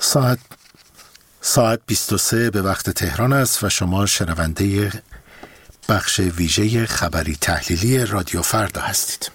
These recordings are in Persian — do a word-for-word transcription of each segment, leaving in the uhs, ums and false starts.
ساعت ساعت بیست و سه به وقت تهران است و شما شنونده بخش ویژه خبری تحلیلی رادیو فردا هستید.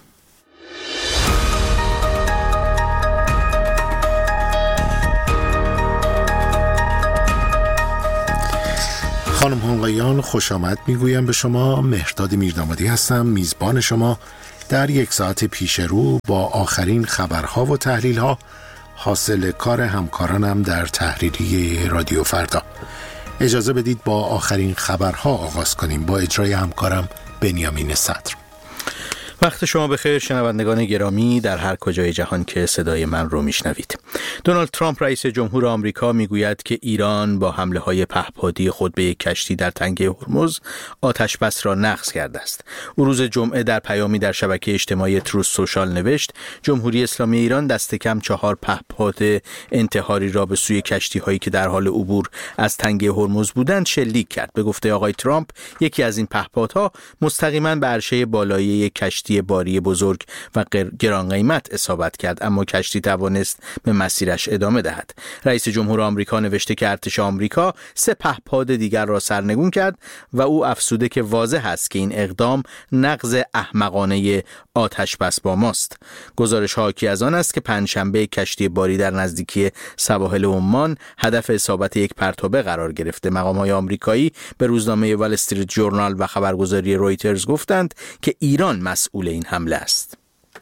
خانم هنقیان خوش آمد میگویم به شما. مهرداد میردامادی هستم، میزبان شما در یک ساعت پیش رو با آخرین خبرها و تحلیلها حاصل کار همکارانم در تحریریه رادیو فردا. اجازه بدید با آخرین خبرها آغاز کنیم با اجرای همکارم بنیامین صدر. وقت شما بخیر شنوندگان گرامی در هر کجای جهان که صدای من رو میشنوید. دونالد ترامپ رئیس جمهور آمریکا میگوید که ایران با حمله های پهپادی خود به یک کشتی در تنگه هرمز آتش بس را نقض کرده است. او روز جمعه در پیامی در شبکه اجتماعی تروث سوشال نوشت جمهوری اسلامی ایران دست کم چهار پهپاد انتحاری را به سوی کشتی هایی که در حال عبور از تنگه هرمز بودند شلیک کرد. به گفته آقای ترامپ یکی از این پهپادها مستقیما به عرشه بالایی یک کشتی باری بزرگ و گران قیمت اصابت کرد، اما کشتی توانست به مسیرش ادامه دهد. رئیس جمهور آمریکا نوشته که ارتش آمریکا سه پهپاد دیگر را سرنگون کرد و او افزوده که واضح است که این اقدام نقض احمقانه آتش بس با ماست. گزارش حاکی از آن است که پنجشنبه کشتی باری در نزدیکی سواحل عمان هدف اصابت یک پرتابه قرار گرفته. مقام‌های آمریکایی به روزنامه وال استریت جورنال و خبرگزاری رویترز گفتند که ایران مسئول این حمله است.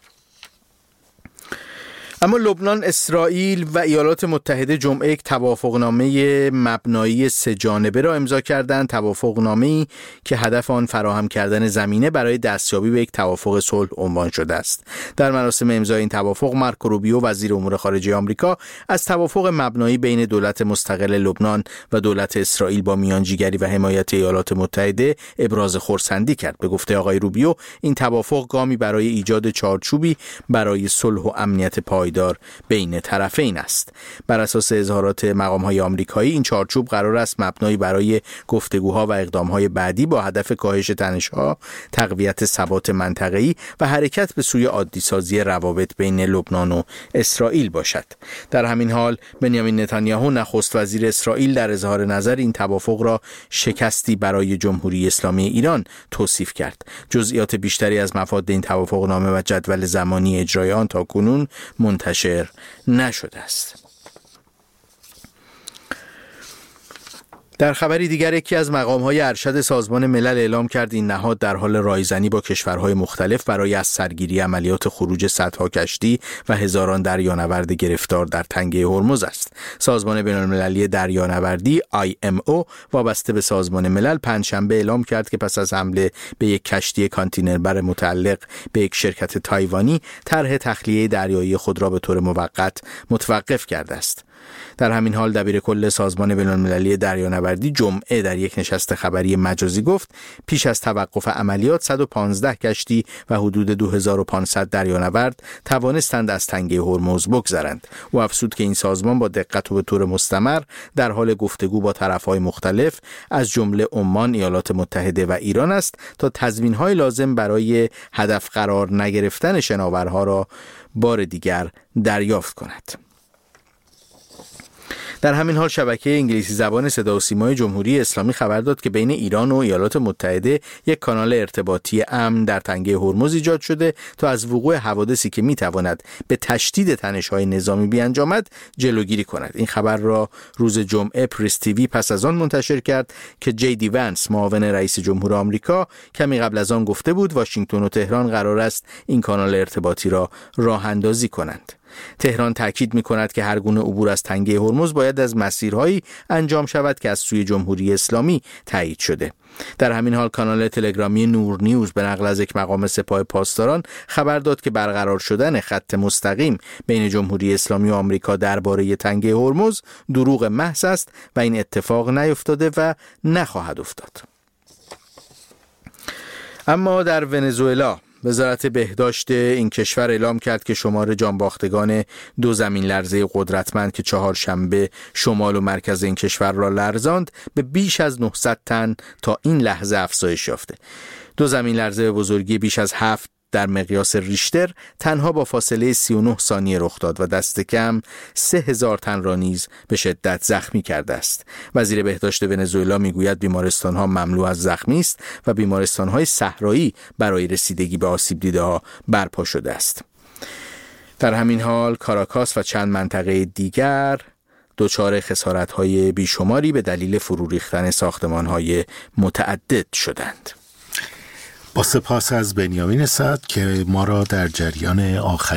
اما لبنان، اسرائیل و ایالات متحده جمعه یک توافقنامه مبنایی سه جانبه را امضا کردند. توافقنامه‌ای که هدف آن فراهم کردن زمینه برای دستیابی به یک توافق صلح عنوان شده است. در مراسم امضای این توافق مارکو روبیو وزیر امور خارجه آمریکا از توافق مبنایی بین دولت مستقل لبنان و دولت اسرائیل با میانجیگری و حمایت ایالات متحده ابراز خرسندی کرد. به گفته آقای روبیو این توافق گامی برای ایجاد چارچوبی برای صلح و امنیت پای دار بین طرفین است. بر اساس اظهارات مقام‌های آمریکایی این چارچوب قرار است مبنایی برای گفتگوها و اقدام‌های بعدی با هدف کاهش تنش‌ها، تقویت ثبات منطقه‌ای و حرکت به سوی عادی‌سازی روابط بین لبنان و اسرائیل باشد. در همین حال بنیامین نتانیاهو نخست وزیر اسرائیل در اظهار نظر این توافق را شکستی برای جمهوری اسلامی ایران توصیف کرد. جزئیات بیشتری از مفاد این توافقنامه و جدول زمانی اجرای آن تاکنون منتشر نشده است. در خبری دیگر یکی از مقام‌های ارشد سازمان ملل اعلام کرد این نهاد در حال رایزنی با کشورهای مختلف برای از سرگیری عملیات خروج صدها کشتی و هزاران دریانورد گرفتار در تنگه هرمز است. سازمان بین‌المللی دریانوردی آی ام او وابسته به سازمان ملل پنجشنبه اعلام کرد که پس از حمله به یک کشتی کانتینربر متعلق به یک شرکت تایوانی طرح تخلیه دریایی خود را به طور موقت متوقف کرده است. در همین حال دبیر کل سازمان بین‌المللی دریانوردی جمعه در یک نشست خبری مجازی گفت پیش از توقف عملیات صد و پانزده کشتی و حدود دو هزار و پانصد دریانورد توانستند از تنگه هرمز بگذرند. او افزود که این سازمان با دقت و به طور مستمر در حال گفتگو با طرف‌های مختلف از جمله عمان، ایالات متحده و ایران است تا تضمین‌های لازم برای هدف قرار نگرفتن شناورها را بار دیگر دریافت کند. در همین حال شبکه انگلیسی زبان صدا و سیمای جمهوری اسلامی خبر داد که بین ایران و ایالات متحده یک کانال ارتباطی امن در تنگه هرمز ایجاد شده تا از وقوع حوادثی که میتواند به تشدید تنش‌های نظامی بیانجامد جلوگیری کند. این خبر را روز جمعه پرس تیوی پس از آن منتشر کرد که جی دی ونس معاون رئیس جمهور آمریکا کمی قبل از آن گفته بود واشنگتن و تهران قرار است این کانال ارتباطی را راه اندازی کنند. تهران تاکید می‌کند که هر گونه عبور از تنگه هرمز باید از مسیرهایی انجام شود که از سوی جمهوری اسلامی تایید شده. در همین حال کانال تلگرامی نور نیوز به نقل از یک مقام سپاه پاسداران خبر داد که برقرار شدن خط مستقیم بین جمهوری اسلامی و آمریکا درباره تنگه هرمز دروغ محض است و این اتفاق نیفتاده و نخواهد افتاد. اما در ونزوئلا وزارت بهداشت این کشور اعلام کرد که شمار جانباختگان دو زمین لرزه قدرتمند که چهارشنبه شمال و مرکز این کشور را لرزاند به بیش از نهصد تن تا این لحظه افزایش یافته. دو زمین لرزه به بزرگی بیش از هفت در مقیاس ریشتر تنها با فاصله سی و نه ثانیه رخ داد و دست کم سه هزار تن را نیز به شدت زخمی کرده است. وزیر بهداشت ونزوئلا میگوید بیمارستان‌ها مملو از زخمی است و بیمارستان‌های صحرایی برای رسیدگی به آسیب دیده‌ها برپا شده است. در همین حال کاراکاس و چند منطقه دیگر دچار خسارت‌های بیشماری به دلیل فرو ریختن ساختمان‌های متعدد شدند. با سپاس از بنیامین سعد که ما را در جریان آخرین